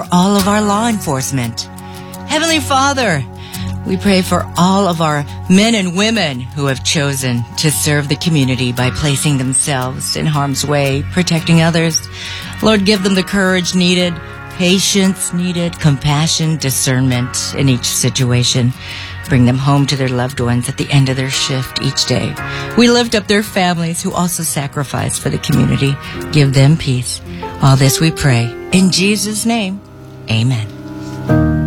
for all of our law enforcement. Heavenly Father, we pray for all of our men and women who have chosen to serve the community by placing themselves in harm's way, protecting others. Lord, give them the courage needed, patience needed, compassion, discernment in each situation. Bring them home to their loved ones at the end of their shift each day. We lift up their families who also sacrifice for the community. Give them peace. All this we pray in Jesus' name. Amen.